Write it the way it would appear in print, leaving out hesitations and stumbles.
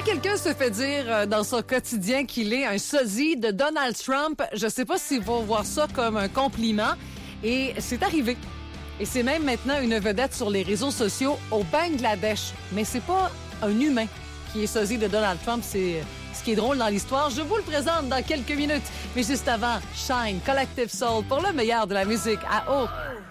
Si quelqu'un se fait dire dans son quotidien qu'il est un sosie de Donald Trump, je sais pas s'il va voir ça comme un compliment. Et c'est arrivé. Et c'est même maintenant une vedette sur les réseaux sociaux au Bangladesh. Mais c'est pas un humain qui est sosie de Donald Trump, c'est ce qui est drôle dans l'histoire. Je vous le présente dans quelques minutes. Mais juste avant, Shine, Collective Soul, pour le meilleur de la musique à haut.